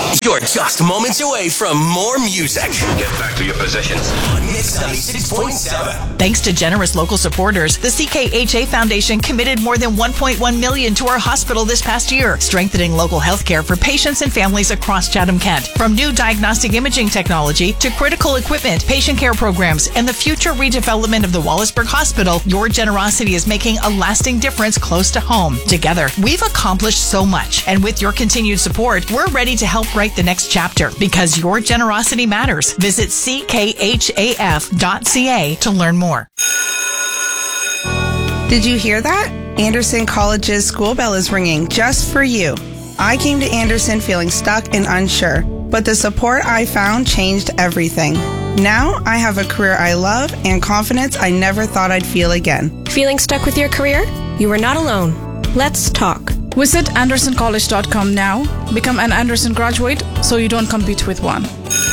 You're just moments away from more music. Get back to your positions. On Mix 96.7. Thanks to generous local supporters, the CKHA Foundation committed more than $1.1 million to our hospital this past year, strengthening local health care for patients and families across Chatham-Kent. From new diagnostic imaging technology to critical equipment, patient care programs, and the future redevelopment of the Wallaceburg Hospital, your generosity is making a lasting difference close to home. Together, we've accomplished so much, and with your continued support, we're ready to help write the next chapter because your generosity matters. Visit ckhaf.ca to learn more. Did you hear that? Anderson College's school bell is ringing just for you. I came to Anderson feeling stuck and unsure, but the support I found changed everything. Now I have a career I love and confidence I never thought I'd feel again. Feeling stuck with your career? You are not alone. Let's talk. Visit AndersonCollege.com now. Become an Anderson graduate so you don't compete with one.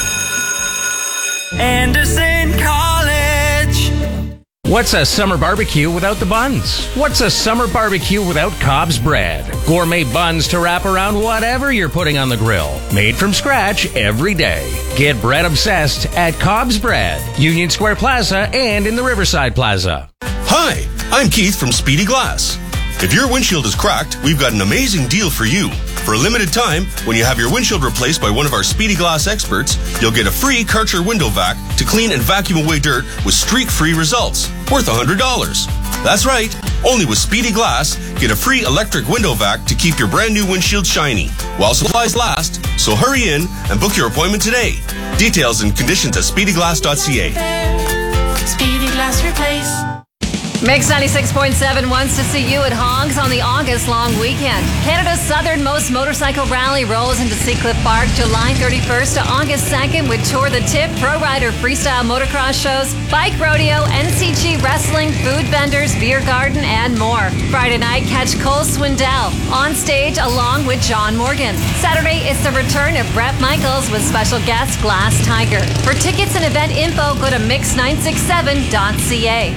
Anderson College. What's a summer barbecue without the buns? What's a summer barbecue without Cobb's bread? Gourmet buns to wrap around whatever you're putting on the grill. Made from scratch every day. Get bread obsessed at Cobb's Bread, Union Square Plaza, and in the Riverside Plaza. Hi, I'm Keith from Speedy Glass. If your windshield is cracked, we've got an amazing deal for you. For a limited time, when you have your windshield replaced by one of our Speedy Glass experts, you'll get a free Karcher window vac to clean and vacuum away dirt with streak-free results, worth $100. That's right, only with Speedy Glass, get a free electric window vac to keep your brand new windshield shiny, while supplies last, so hurry in and book your appointment today. Details and conditions at speedyglass.ca. Speedy Glass Replace. Mix 96.7 wants to see you at Hogs on the August long weekend. Canada's southernmost motorcycle rally rolls into Seacliff Park July 31st to August 2nd with Tour the Tip, Pro Rider freestyle motocross shows, bike rodeo, NCG wrestling, food vendors, beer garden, and more. Friday night, catch Cole Swindell on stage along with John Morgan. Saturday, it's the return of Bret Michaels with special guest Glass Tiger. For tickets and event info, go to mix967.ca.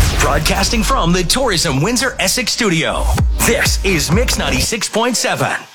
Broadcasting from the Tourism Windsor Essex studio, this is Mix 96.7.